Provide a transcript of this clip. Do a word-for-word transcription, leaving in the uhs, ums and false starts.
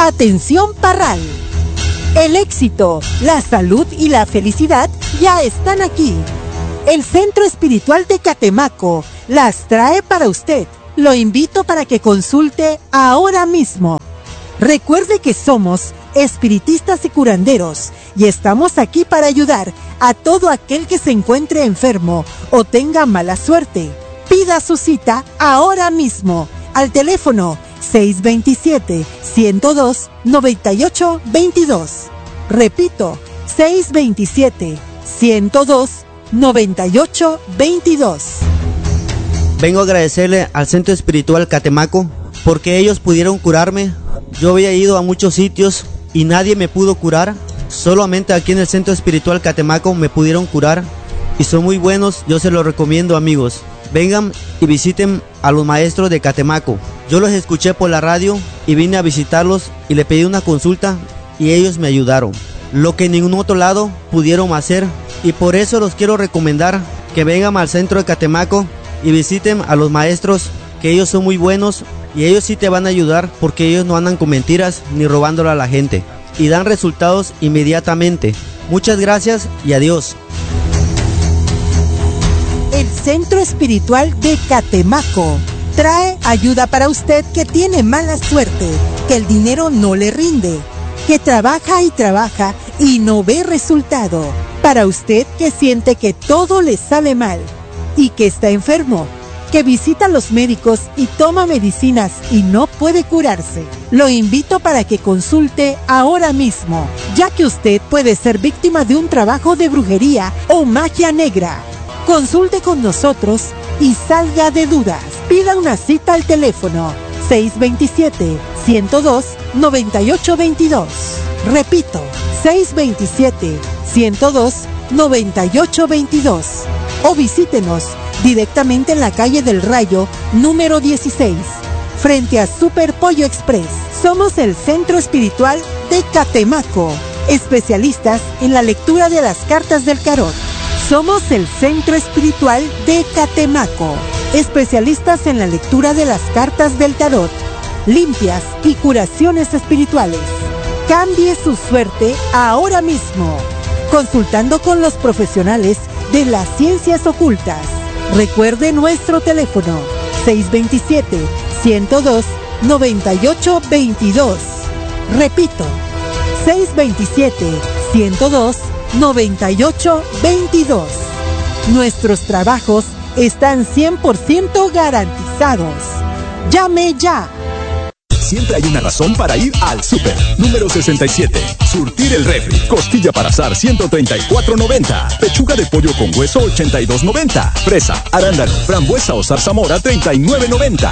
Atención Parral. El éxito, la salud y la felicidad ya están aquí. El Centro Espiritual de Catemaco las trae para usted. Lo invito para que consulte ahora mismo. Recuerde que somos espiritistas y curanderos y estamos aquí para ayudar a todo aquel que se encuentre enfermo o tenga mala suerte. Pida su cita ahora mismo al teléfono seis dos siete, uno cero dos, nueve ocho dos dos. Repito, seis dos siete, uno cero dos, nueve ocho dos dos. Vengo a agradecerle al Centro Espiritual Catemaco porque ellos pudieron curarme. Yo había ido a muchos sitios y nadie me pudo curar. Solamente aquí en el Centro Espiritual Catemaco me pudieron curar y son muy buenos. Yo se los recomiendo, amigos. Vengan y visiten a los maestros de Catemaco. Yo los escuché por la radio y vine a visitarlos y le pedí una consulta y ellos me ayudaron. Lo que en ningún otro lado pudieron hacer, y por eso los quiero recomendar que vengan al centro de Catemaco y visiten a los maestros, que ellos son muy buenos y ellos sí te van a ayudar porque ellos no andan con mentiras ni robándole a la gente y dan resultados inmediatamente. Muchas gracias y adiós. El Centro Espiritual de Catemaco trae ayuda para usted que tiene mala suerte, que el dinero no le rinde, que trabaja y trabaja y no ve resultado. Para usted que siente que todo le sale mal y que está enfermo, que visita a los médicos y toma medicinas y no puede curarse. Lo invito para que consulte ahora mismo, ya que usted puede ser víctima de un trabajo de brujería o magia negra. Consulte con nosotros y salga de dudas. Pida una cita al teléfono seis dos siete, uno cero dos, nueve ocho dos dos. Repito, seis dos siete, uno cero dos, nueve ocho dos dos. O visítenos directamente en la calle del Rayo, número dieciséis, frente a Super Pollo Express. Somos el Centro Espiritual de Catemaco, especialistas en la lectura de las cartas del tarot. Somos el Centro Espiritual de Catemaco, especialistas en la lectura de las cartas del tarot, limpias y curaciones espirituales. Cambie su suerte ahora mismo, consultando con los profesionales de las ciencias ocultas. Recuerde nuestro teléfono seis dos siete, uno cero dos, nueve ocho dos dos. Repito, seis dos siete, uno cero dos, nueve ocho dos dos. Nuestros trabajos están cien por ciento garantizados. ¡Llame ya! Siempre hay una razón para ir al súper. Número sesenta y siete. Surtir el refri. Costilla para asar ciento treinta y cuatro noventa. Pechuga de pollo con hueso ochenta y dos noventa. Fresa, arándano, frambuesa o zarzamora treinta y nueve noventa.